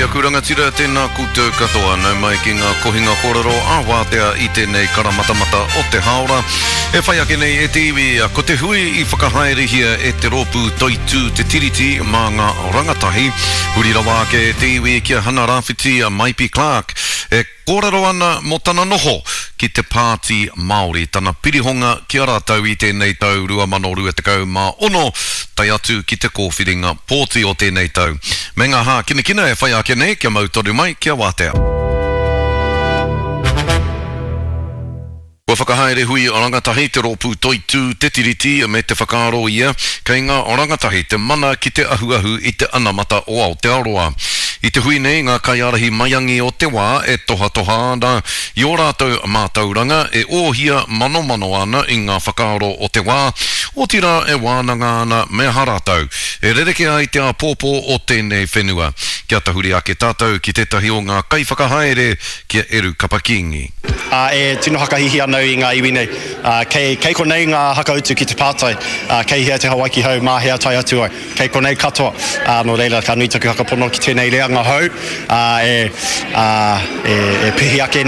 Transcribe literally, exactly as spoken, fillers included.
Kia kuranga tira tēnā koutou katoa nau mai ki ngā kohinga kōrero a wātea i tēnei karamatamata o te haora. E whai ake nei e te iwi a ko te hui i whakahaere hia e te rōpū toitū te tiriti mā ngā rangatahi. Huri rawa ake e te iwi kia hana rāwhiti a Maipi Clark. E kōrero ana mo tana noho ki te pāti Māori. Tana pirihonga kia rātau i tēnei tau rua mano rua tekau mā ono tai atu ki te kōwhiringa pōti o tēnei tau. Me ngā hā kina kina e whai ake nei kia mautoru mai kia wātea. Ko whakahaere hui o rangatahi te rōpū toitū te tiriti me te whakaaro ia, kei ngā o rangatahi te mana ki te ahuahu i te anamata o Aotearoa. I te hui nei ngā kaiarahi maiangi o te wā e toha toha ana i o rātou mātauranga e ōhia mano mano ana i ngā whakaaro o te wā, o tira e wānanga ana me harātau. E rereke ai te apōpō o tēnei whenua. Kia tahuri ake tātou ki tētahi o ngā kai whakahaere kia Eru Kapakingi. Uh, e tino hakahihi anau i ngā iwi nei. Uh, kei, kei konei ngā hakautu ki te pātai. Uh, kei hea te Hawaii hau, mā hea tai atu ai. Kei konei katoa. Uh, no reira, ka nui taku hakapono ki tēnei reanga hau. Uh, e, uh, e, e pihi ake